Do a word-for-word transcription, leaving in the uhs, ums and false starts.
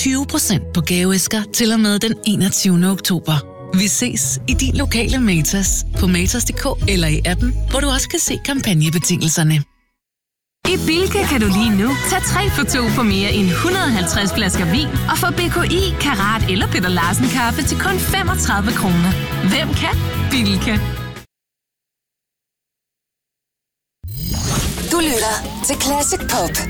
tyve procent på gaveæsker til og med den enogtyvende oktober. Vi ses i din lokale Matas på matas punktum d k eller i appen, hvor du også kan se kampagnebetingelserne. I Bilka kan du lige nu tage tre for to på mere end et hundrede og halvtreds flasker vin og få B K I, Karat eller Peter Larsen kaffe til kun femogtredive kroner. Hvem kan? Bilka. Du lytter til Classic Pop.